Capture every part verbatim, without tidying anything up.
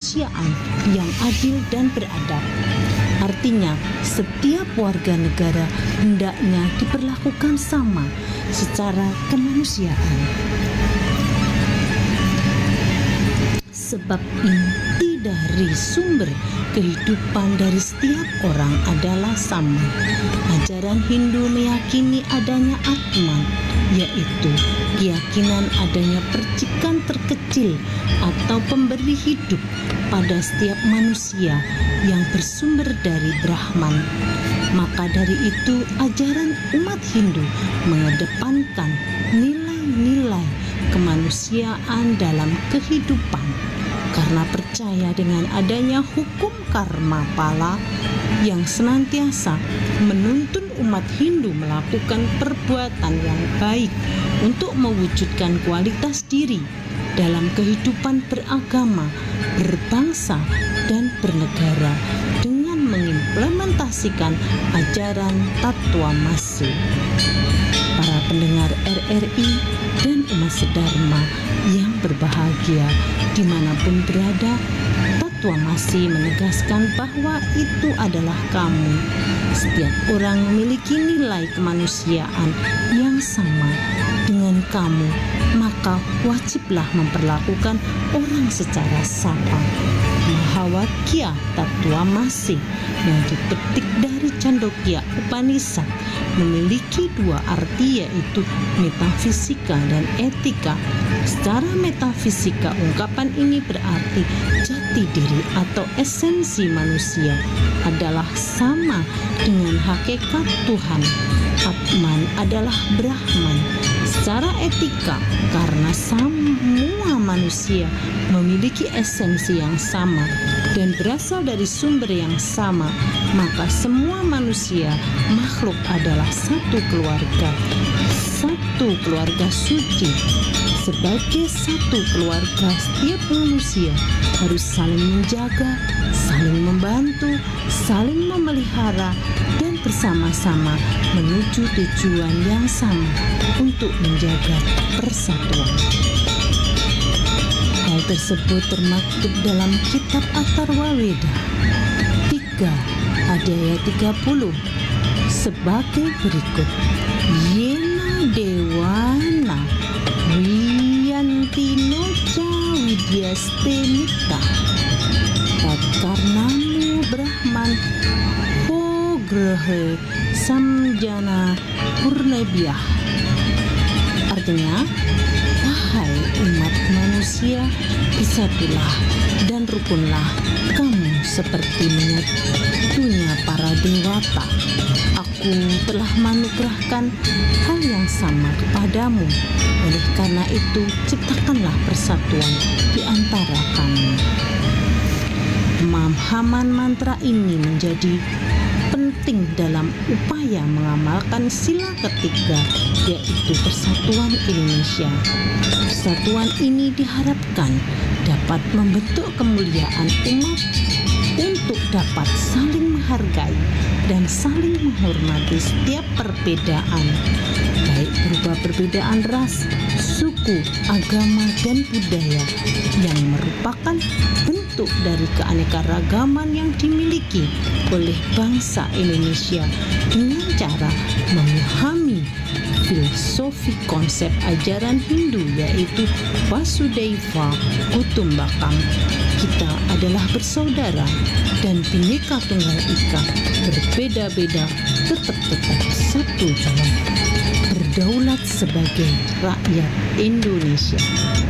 kemanusiaan yang adil dan beradab. Artinya, setiap warga negara hendaknya diperlakukan sama secara kemanusiaan. Sebab inti dari sumber kehidupan dari setiap orang adalah sama. Ajaran Hindu meyakini adanya Atman, yaitu keyakinan adanya percikan terkecil atau pemberi hidup pada setiap manusia yang bersumber dari Brahman. Maka dari itu, ajaran umat Hindu mengedepankan nilai-nilai kemanusiaan dalam kehidupan, karena percaya dengan adanya hukum karma pala yang senantiasa menuntun umat Hindu melakukan perbuatan yang baik untuk mewujudkan kualitas diri dalam kehidupan beragama, berbangsa, dan bernegara dengan mengimplementasikan ajaran Tatwamasi. Para pendengar R R I dan umat sedharma yang berbahagia dimanapun berada, Tatwamasi menegaskan bahwa itu adalah kamu. Setiap orang memiliki nilai kemanusiaan yang sama dengan kamu, maka wajiblah memperlakukan orang secara sama. Mahawakya Tatwamasi yang dipetik dari Chandogya Upanishad memiliki dua arti, yaitu metafisika dan etika. Secara metafisika, ungkapan ini berarti jati diri atau esensi manusia adalah sama dengan hakikat Tuhan. Atman adalah Brahman. Secara etika, karena semua manusia memiliki esensi yang sama dan berasal dari sumber yang sama, maka semua manusia makhluk adalah satu keluarga, satu keluarga suci. Sebagai satu keluarga, setiap manusia harus saling menjaga, saling membantu, saling memelihara, dan bersama-sama menuju tujuan yang sama untuk menjaga persatuan. Hal tersebut termaktub dalam kitab Atharva Veda tiga ayat tiga puluh sebagai berikut: Yena dewana wiyantino ca widyaste mita tatkarnamu Brahman ho grahe samjana purnebhyah. Artinya, wahai umat manusia, bersatulah dan rukunlah kamu seperti menyatunya para dewata. Aku telah menganugerahkan hal yang sama kepadamu. Oleh karena itu, ciptakanlah persatuan di antara kamu. Pemahaman mantra ini menjadi penting dalam upaya mengamalkan sila ketiga, yaitu persatuan Indonesia. Persatuan ini diharapkan dapat membentuk kemuliaan umat untuk dapat saling menghargai dan saling menghormati setiap perbedaan, baik berupa perbedaan ras, suku, agama, dan budaya yang merupakan bentuk dari keanekaragaman yang dimiliki oleh bangsa Indonesia dengan cara memahami filosofi konsep ajaran Hindu, yaitu Vasudhaiva Kutumbakam. Kita adalah bersaudara dan Bhinneka Tunggal Ika, berbeda-beda tetap-tetap satu jalan, berdaulat sebagai rakyat Indonesia.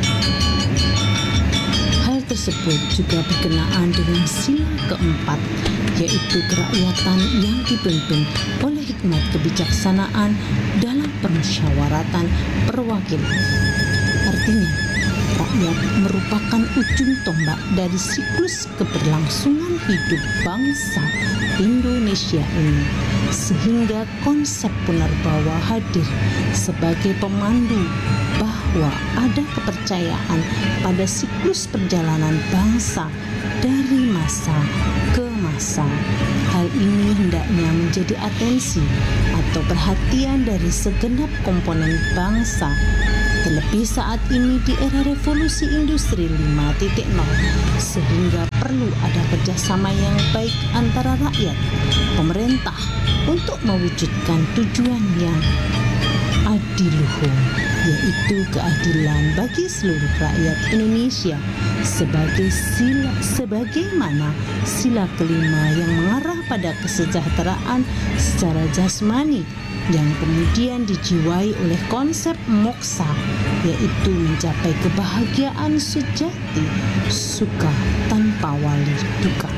Hal tersebut juga berkenaan dengan sila keempat, yaitu kerakyatan yang dipimpin oleh hikmat kebijaksanaan dalam permusyawaratan perwakilan. Artinya, rakyat merupakan ujung tombak dari siklus keberlangsungan hidup bangsa Indonesia ini, sehingga konsep Punarbawa hadir sebagai pemandu bahwa ada kepercayaan pada siklus perjalanan bangsa dari masa ke masa. Hal ini hendaknya menjadi atensi atau perhatian dari segenap komponen bangsa, terlebih saat ini di era revolusi industri lima titik nol, sehingga perlu ada kerjasama yang baik antara rakyat, pemerintah untuk mewujudkan tujuan yang adiluhung, yaitu keadilan bagi seluruh rakyat Indonesia sebagai sila sebagaimana sila kelima yang mengarah pada kesejahteraan secara jasmani yang kemudian dijiwai oleh konsep moksa, yaitu mencapai kebahagiaan sejati, suka tanpa wali duka.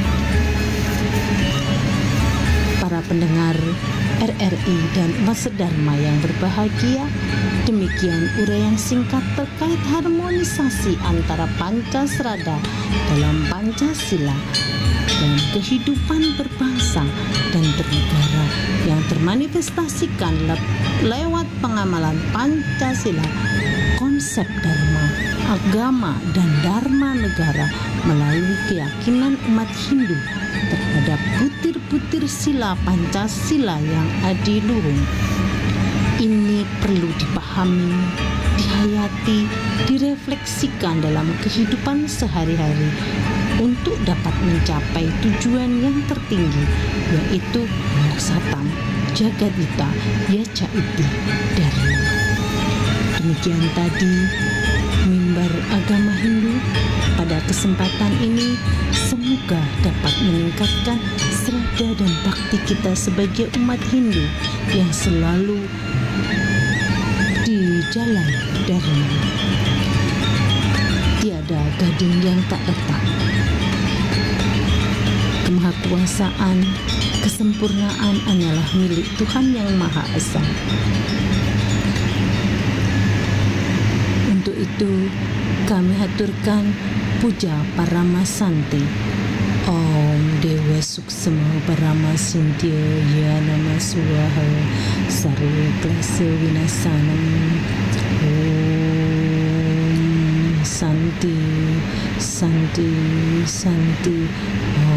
Para pendengar R R I dan umat sedharma yang berbahagia, demikian uraian singkat terkait harmonisasi antara Pancasrada dalam Pancasila dan kehidupan berbangsa dan bernegara yang termanifestasikan le- lewat pengamalan Pancasila, konsep dharma, agama, dan dharma negara melalui keyakinan umat Hindu terhadap butir-butir sila Pancasila yang adiluhung. Ini perlu dipahami, dihayati, direfleksikan dalam kehidupan sehari-hari untuk dapat mencapai tujuan yang tertinggi, yaitu moksatam jagadita yaca iti dharma. Demikian tadi mimbar agama Hindu pada kesempatan ini, semoga dapat meningkatkan serada dan bakti kita sebagai umat Hindu yang selalu di jalan dharma. Tiada gading yang tak retak. Kemahakuasaan, kesempurnaan hanyalah milik Tuhan Yang Maha Esa. Untuk itu, kami haturkan puja Paramasanti. Om Dewa Suksema Paramasintya Ya Nama Swaha Sarwa Klasa Winasanam. Om Santi, Santi, Santi.